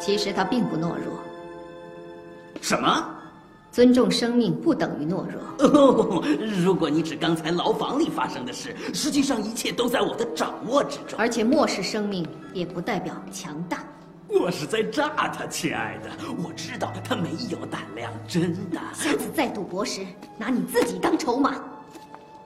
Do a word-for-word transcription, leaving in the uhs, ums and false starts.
其实他并不懦弱。 什么？ 尊重生命不等于懦弱。 哦，如果你指刚才牢房里发生的事，实际上一切都在我的掌握之中。 而且漠视生命也不代表强大。 我是在炸他，亲爱的。我知道他没有胆量，真的。 下次再赌博时，拿你自己当筹码。